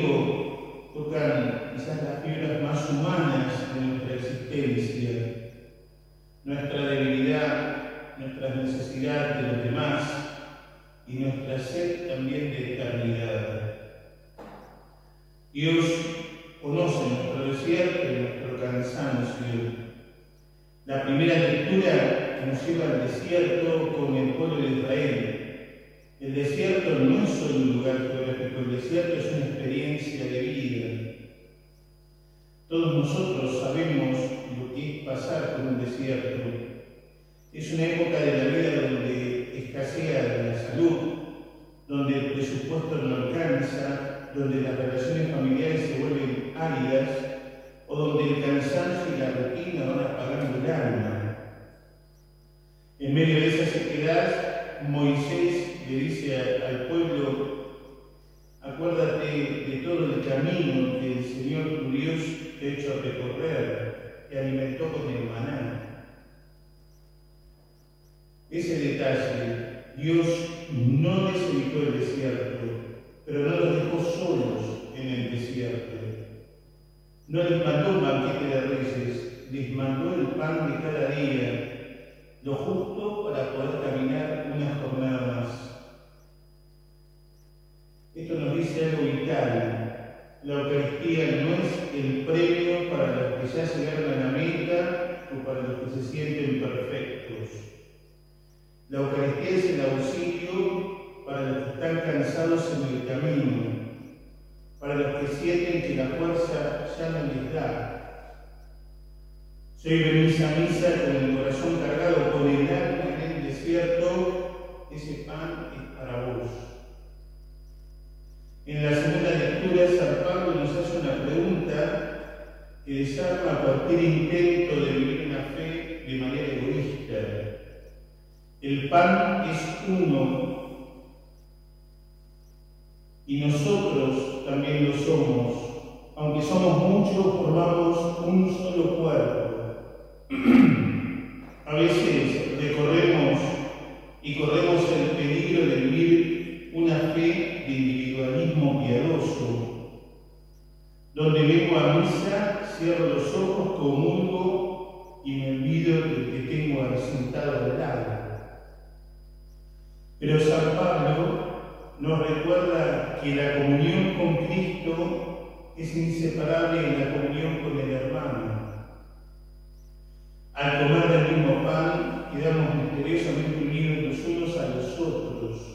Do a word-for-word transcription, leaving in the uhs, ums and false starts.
tocan quizás las fibras más humanas de nuestra existencia, nuestra debilidad, nuestras necesidades de los demás y nuestra sed también de eternidad. Dios conoce nuestro desierto y nuestro cansancio. La primera lectura que nos lleva al desierto con el pueblo de Israel. El desierto no es solo un lugar geográfico, el desierto es una experiencia de vida. Todos nosotros sabemos lo que es pasar por un desierto. Es una época de la vida donde escasea la salud, donde el presupuesto no alcanza, donde las relaciones familiares se vuelven áridas, o donde el cansancio y la rutina van apagando el alma. En medio de esa sequedad, Moisés le dice al pueblo: acuérdate de todo el camino que el Señor tu Dios te ha hecho recorrer, te alimentó con el maná. Ese detalle, Dios no les evitó el desierto, pero no los dejó solos en el desierto. No les mandó un banquete de reyes, les mandó el pan de cada día, lo justo para poder caminar una jornada más. Esto nos dice algo vital. La Eucaristía no es el premio para los que ya llegaron a la meta o para los que se sienten perfectos. La Eucaristía es el auxilio para los que están cansados en el camino, para los que sienten que la fuerza ya no les da. Si hoy venís a misa con el corazón cargado, con el alma en el desierto, ese pan es para vos. En la segunda lectura, San Pablo nos hace una pregunta que desarma cualquier intento de vivir una fe de manera egoísta. El pan es uno y nosotros también lo somos. Aunque somos muchos, formamos un solo cuerpo. A veces recorremos y corremos el peligro de vivir una fe de individualismo piadoso, donde vengo a misa, cierro los ojos, comulgo y me olvido del que tengo al sentado al lado. Pero San Pablo nos recuerda que la comunión con Cristo es inseparable de la comunión con el hermano. Al comer del mismo pan, quedamos misteriosamente unidos los unos a los otros.